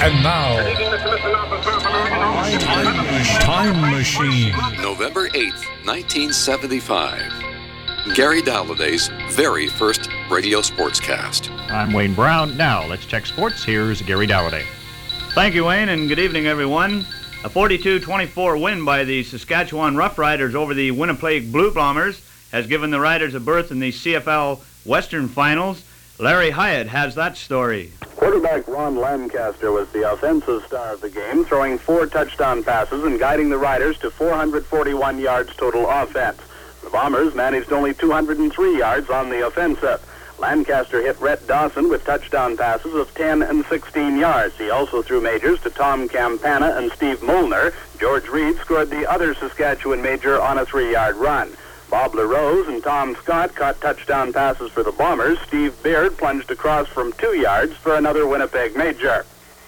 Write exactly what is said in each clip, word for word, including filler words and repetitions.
And now, Time Machine. November eighth, nineteen seventy-five. Gary Dalladay's very first radio sportscast. I'm Wayne Brown. Now, let's check sports. Here's Gary Dalladay. Thank you, Wayne, and good evening, everyone. A forty-two twenty-four win by the Saskatchewan Roughriders over the Winnipeg Blue Bombers has given the Riders a berth in the C F L Western Finals. Larry Hyatt has that story. Quarterback Ron Lancaster was the offensive star of the game, throwing four touchdown passes and guiding the Riders to four hundred forty-one yards total offense. The Bombers managed only two hundred three yards on the offensive. Lancaster hit Rhett Dawson with touchdown passes of ten and sixteen yards. He also threw majors to Tom Campana and Steve Molnar. George Reed scored the other Saskatchewan major on a three-yard run. Bob LaRose and Tom Scott caught touchdown passes for the Bombers. Steve Beard plunged across from two yards for another Winnipeg major.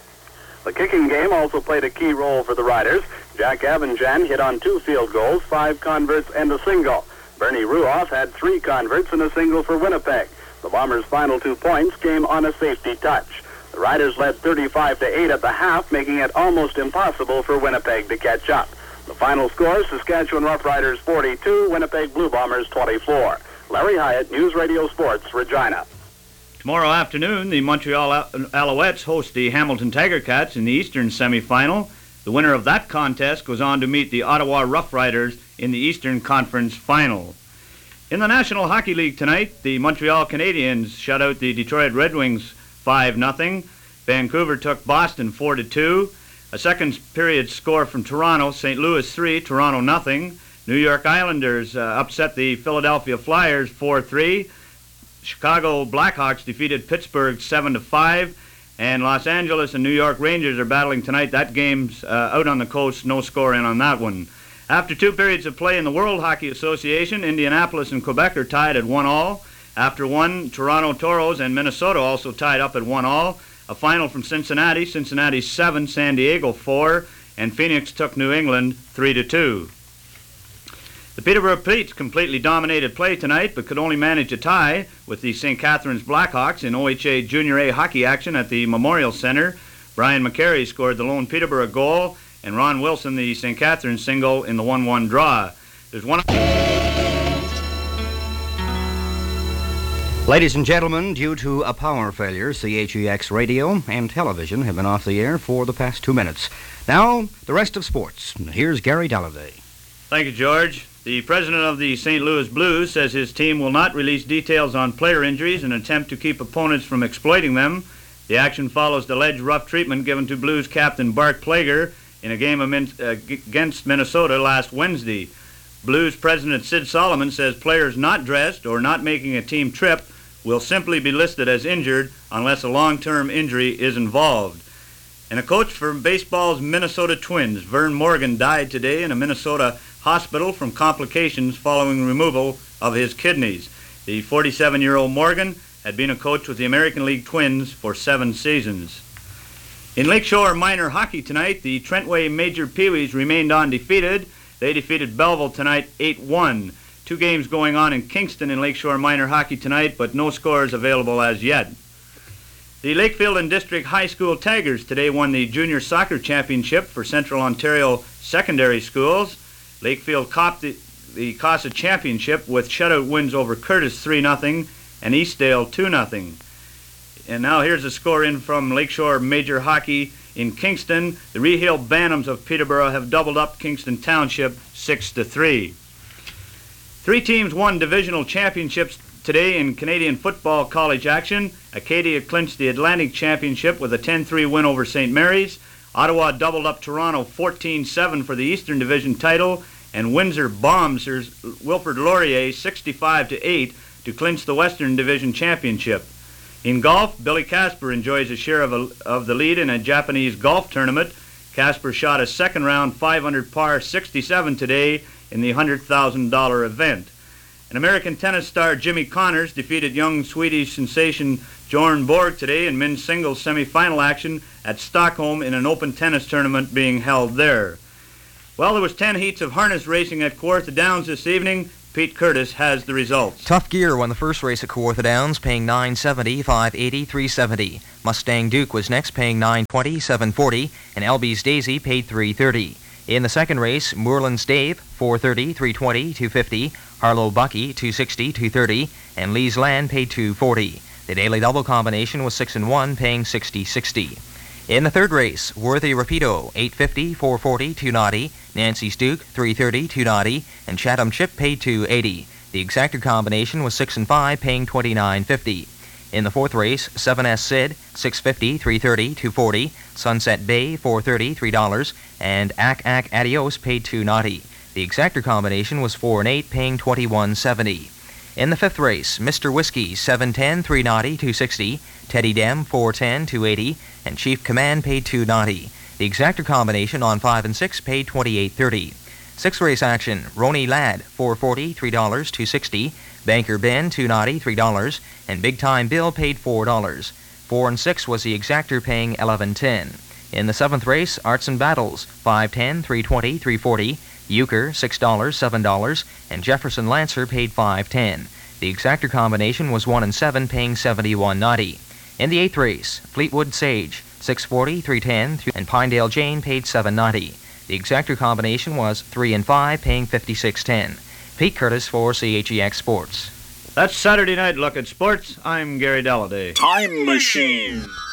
The kicking game also played a key role for the Riders. Jack Avanjan hit on two field goals, five converts, and a single. Bernie Ruoff had three converts and a single for Winnipeg. The Bombers' final two points came on a safety touch. The Riders led thirty-five to eight at the half, making it almost impossible for Winnipeg to catch up. The final score, Saskatchewan Roughriders forty-two, Winnipeg Blue Bombers twenty-four. Larry Hyatt, News Radio Sports, Regina. Tomorrow afternoon, the Montreal Alouettes host the Hamilton Tiger Cats in the Eastern semifinal. The winner of that contest goes on to meet the Ottawa Roughriders in the Eastern Conference Final. In the National Hockey League tonight, the Montreal Canadiens shut out the Detroit Red Wings five nothing. Vancouver took Boston four to two. A second period score from Toronto, Saint Louis three, Toronto nothing. New York Islanders uh, upset the Philadelphia Flyers four three. Chicago Blackhawks defeated Pittsburgh seven to five. And Los Angeles and New York Rangers are battling tonight. That game's uh, out on the coast, no score in on that one. After two periods of play in the World Hockey Association, Indianapolis and Quebec are tied at one all. After one, Toronto Toros and Minnesota also tied up at one all. A final from Cincinnati, Cincinnati seven, San Diego four, and Phoenix took New England three to two. The Peterborough Petes completely dominated play tonight, but could only manage a tie with the Saint Catharines Blackhawks in O H A Junior A hockey action at the Memorial Center. Brian McCary scored the lone Peterborough goal, and Ron Wilson the Saint Catharines single in the one one draw. There's one. Ladies and gentlemen, due to a power failure, C H E X radio and television have been off the air for the past two minutes. Now, the rest of sports. Here's Gary Dalladay. Thank you, George. The president of the Saint Louis Blues says his team will not release details on player injuries in an attempt to keep opponents from exploiting them. The action follows the alleged rough treatment given to Blues captain Bart Plager in a game against Minnesota last Wednesday. Blues president Sid Solomon says players not dressed or not making a team trip will simply be listed as injured unless a long-term injury is involved. And a coach for baseball's Minnesota Twins, Vern Morgan, died today in a Minnesota hospital from complications following removal of his kidneys. The forty-seven-year-old Morgan had been a coach with the American League Twins for seven seasons. In Lakeshore minor hockey tonight, the Trentway Major Peewees remained undefeated. They defeated Belleville tonight eight one. Two games going on in Kingston in Lakeshore minor hockey tonight, but no scores available as yet. The Lakefield and District High School Tigers today won the Junior Soccer Championship for Central Ontario secondary schools. Lakefield copped the, the CASA Championship with shutout wins over Curtis three nothing and Eastdale two nothing. And now here's a score in from Lakeshore Major Hockey in Kingston. The Rehill Bantams of Peterborough have doubled up Kingston Township six to three. Three teams won divisional championships today in Canadian football college action. Acadia clinched the Atlantic Championship with a ten three win over Saint Mary's. Ottawa doubled up Toronto fourteen seven for the Eastern Division title, and Windsor bombed Wilfrid Laurier sixty-five to eight to clinch the Western Division Championship. In golf, Billy Casper enjoys a share of, a, of the lead in a Japanese golf tournament. Casper shot a second round five hundred par sixty-seven today in the one hundred thousand dollars event. An American tennis star Jimmy Connors defeated young Swedish sensation Bjorn Borg today in men's singles semifinal action at Stockholm in an open tennis tournament being held there. Well, there was ten heats of harness racing at Kawartha Downs this evening. Pete Curtis has the results. Tough Gear won the first race at Kawartha Downs, paying nine seventy, five eighty, three seventy. Mustang Duke was next, paying nine twenty, seven forty, and L B's Daisy paid three thirty. In the second race, Moorland's Dave, four thirty, three twenty, two fifty, Harlow Bucky, two sixty, two thirty, and Lee's Land paid two forty. The daily double combination was six and one, paying sixty sixty. In the third race, Worthy Rapido, eight fifty, four forty, two ninety, Nancy's Duke, three thirty, two ninety, and Chatham Chip paid two eighty. The exacted combination was six and five, paying twenty-nine fifty. In the fourth race, seven S Sid, six fifty, three thirty, two forty, Sunset Bay, four thirty, three dollars, and Ack Ack Adios paid two ninety. The exactor combination was four and eight, paying twenty-one seventy. In the fifth race, Mister Whiskey, seven ten, three ninety, two sixty, Teddy Dem, four ten, two eighty, and Chief Command paid two ninety. The exactor combination on five and six paid twenty-eight thirty. Sixth race action, Roni Ladd, four forty, three dollars, two sixty, Banker Ben, two ninety, three dollars, and Big Time Bill paid four dollars. Four and six was the exactor, paying eleven ten. In the seventh race, Arts and Battles, five ten, three twenty, three forty, Euchre, six dollars, seven dollars, and Jefferson Lancer paid five ten. The exactor combination was one and seven, paying seventy-one ninety. In the eighth race, Fleetwood Sage, six forty, three ten, and Pinedale Jane paid seven ninety. The exactor combination was three and five, paying fifty-six ten. Pete Curtis for C H E X Sports. That's Saturday Night Look at Sports. I'm Gary Dalladay. Time Machine.